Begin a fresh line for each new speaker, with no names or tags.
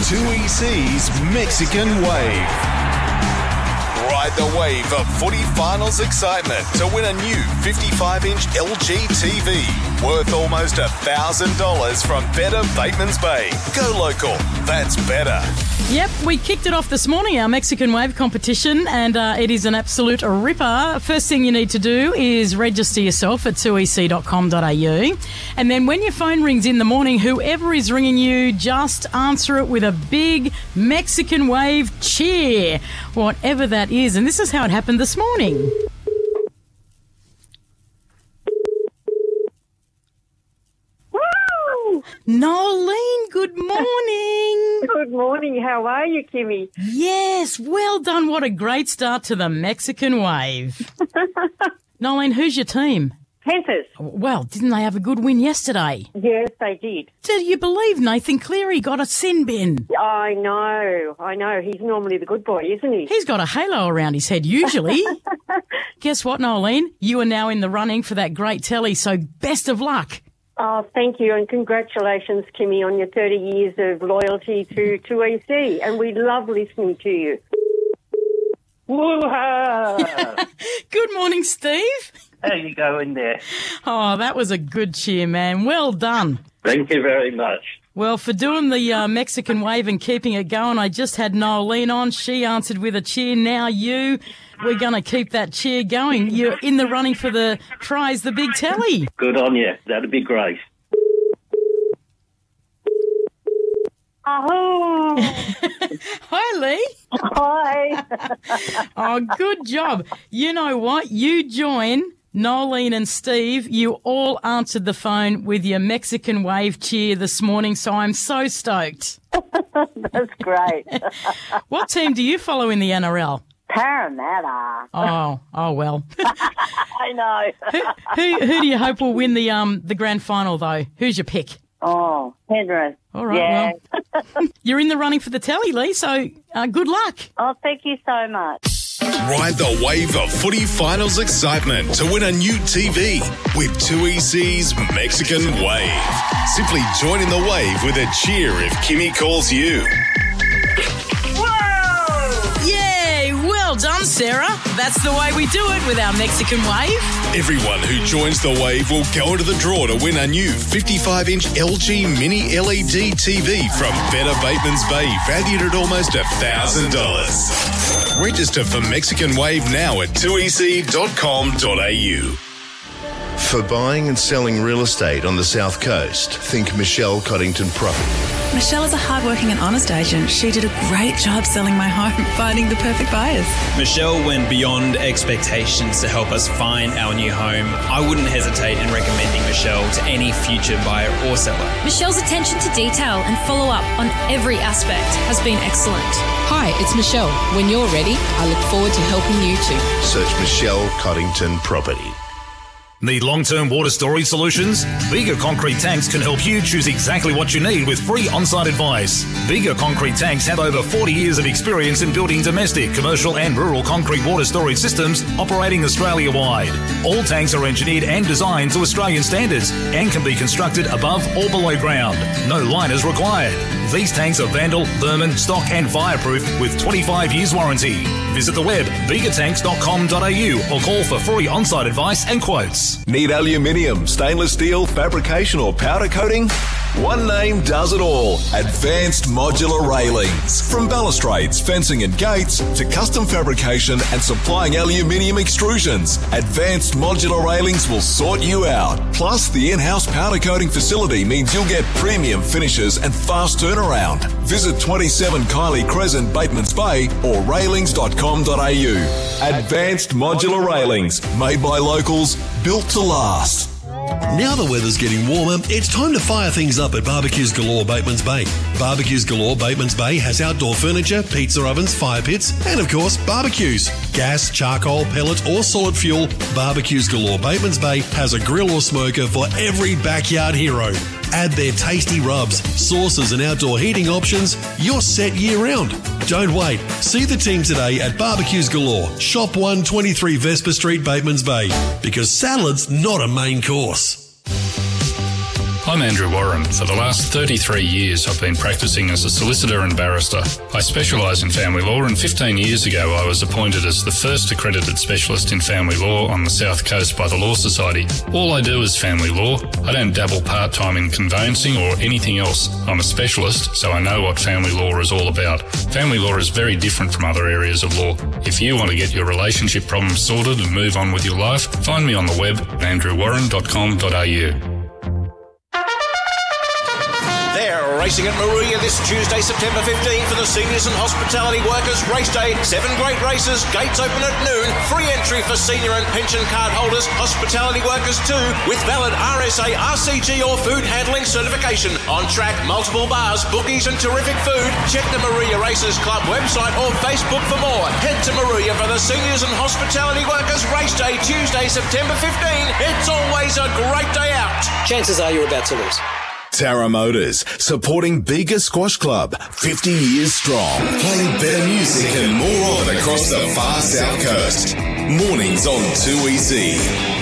2EC's Mexican Wave. Ride the wave of footy finals excitement to win a new 55-inch LG TV worth almost $1,000 from Better Batemans Bay. Go local. That's better.
Yep, we kicked it off this morning, our Mexican Wave competition, and it is an absolute ripper. First thing you need to do is register yourself at 2ec.com.au, and then when your phone rings in the morning, whoever is ringing you, just answer it with a big Mexican Wave cheer, whatever that is. And this is how it happened this morning. Nolene, good morning.
Good morning. How are you, Kimmy?
Yes, well done. What a great start to the Mexican Wave. Nolene, who's your team?
Panthers.
Well, didn't they have a good win yesterday?
Yes, they did.
Do you believe Nathan Cleary got a sin bin?
I know. He's normally the good boy, isn't he?
He's got a halo around his head usually. Guess what, Nolene? You are now in the running for that great telly, so best of luck.
Oh, thank you, and congratulations, Kimmy, on your 30 years of loyalty to 2EC, and we love listening to you.
Woo-ha!
Good morning, Steve.
How you going there?
Oh, that was a good cheer, man. Well done.
Thank you very much.
Well, for doing the Mexican Wave and keeping it going, I just had Nolene on. She answered with a cheer. Now you. We're going to keep that cheer going. You're in the running for the prize, the big telly.
Good on you. That'd be great.
Oh.
Hi, Lee.
Hi.
Oh, good job. You know what? You join Nolene and Steve. You all answered the phone with your Mexican Wave cheer this morning, so I'm so stoked.
That's great.
What team do you follow in the NRL?
Parramatta.
Oh well.
I know.
Who do you hope will win the grand final, though? Who's your pick?
Oh, Penrith.
All right,
yeah.
well, you're in the running for the telly, Lee, so good luck.
Oh, thank you so much.
Ride the wave of footy finals excitement to win a new TV with 2EC's Mexican Wave. Simply join in the wave with a cheer if Kimmy calls you.
Yay! Well done, Sarah. That's the way we do it with our Mexican Wave.
Everyone who joins the wave will go into the draw to win a new 55-inch LG Mini LED TV from Better Batemans Bay, valued at almost $1,000. Register for Mexican Wave now at 2ec.com.au.
For buying and selling real estate on the South Coast, think Michelle Coddington Property.
Michelle is a hardworking and honest agent. She did a great job selling my home, finding the perfect buyers.
Michelle went beyond expectations to help us find our new home. I wouldn't hesitate in recommending Michelle to any future buyer or seller.
Michelle's attention to detail and follow-up on every aspect has been excellent.
Hi, it's Michelle. When you're ready, I look forward to helping you too.
Search Michelle Coddington Property.
Need long-term water storage solutions? Bega Concrete Tanks can help you choose exactly what you need with free on-site advice. Bega Concrete Tanks have over 40 years of experience in building domestic, commercial and rural concrete water storage systems operating Australia-wide. All tanks are engineered and designed to Australian standards and can be constructed above or below ground. No liners required. These tanks are vandal, vermin, stock and fireproof with 25 years warranty. Visit the web begatanks.com.au or call for free on-site advice and quotes.
Need aluminium, stainless steel, fabrication or powder coating? One name does it all. Advanced Modular Railings. From balustrades, fencing and gates to custom fabrication and supplying aluminium extrusions, Advanced Modular Railings will sort you out. Plus, the in-house powder coating facility means you'll get premium finishes and fast turnaround. Visit 27 Kylie Crescent, Batemans Bay or railings.com.au. Advanced Modular Railings. Made by locals, built to last.
Now the weather's getting warmer, it's time to fire things up at Barbecues Galore Batemans Bay. Barbecues Galore Batemans Bay has outdoor furniture, pizza ovens, fire pits, and of course, barbecues. Gas, charcoal, pellet or solid fuel, Barbecues Galore Batemans Bay has a grill or smoker for every backyard hero. Add their tasty rubs, sauces and outdoor heating options, you're set year round. Don't wait. See the team today at Barbecues Galore, Shop 123 Vesper Street, Batemans Bay. Because salad's not a main course.
I'm Andrew Warren. For the last 33 years, I've been practicing as a solicitor and barrister. I specialise in family law, and 15 years ago I was appointed as the first accredited specialist in family law on the South Coast by the Law Society. All I do is family law. I don't dabble part-time in conveyancing or anything else. I'm a specialist, so I know what family law is all about. Family law is very different from other areas of law. If you want to get your relationship problems sorted and move on with your life, find me on the web at andrewwarren.com.au.
They're racing at Moruya this Tuesday, September 15 for the Seniors and Hospitality Workers Race Day. 7 great races, gates open at noon. Free entry for senior and pension card holders, hospitality workers too, with valid RSA, RCG or food handling certification. On track, multiple bars, bookies and terrific food. Check the Moruya Races Club website or Facebook for more. Head to Moruya for the Seniors and Hospitality Workers Race Day, Tuesday, September 15. It's always a great day out.
Chances are you're about to lose.
Tara Motors, supporting Bega Squash Club, 50 years strong. Playing better music and more of it across the far South Coast. Mornings on 2EC.